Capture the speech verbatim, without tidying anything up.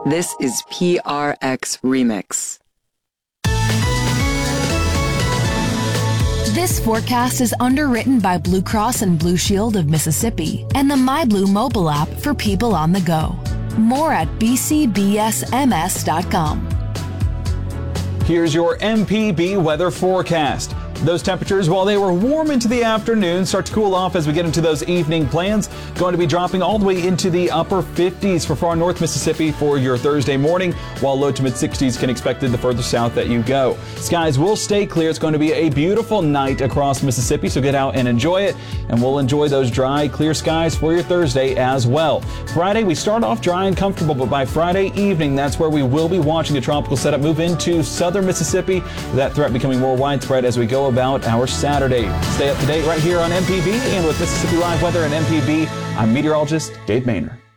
This is P R X Remix. This forecast is underwritten by Blue Cross and Blue Shield of Mississippi and the MyBlue mobile app for people on the go. More at b c b s m s dot com. Here's your M P B weather forecast. Those temperatures, while they were warm into the afternoon, start to cool off as we get into those evening plans. Going to be dropping all the way into the upper fifties for far north Mississippi for your Thursday morning, while low to mid sixties can expected the further south that you go. Skies will stay clear. It's going to be a beautiful night across Mississippi, so get out and enjoy it. And we'll enjoy those dry, clear skies for your Thursday as well. Friday, we start off dry and comfortable, but by Friday evening, that's where we will be watching the tropical setup move into southern Mississippi. That threat becoming more widespread as we go about our Saturday. Stay up to date right here on M P B and with Mississippi Live Weather and M P B. I'm meteorologist Dave Maynor.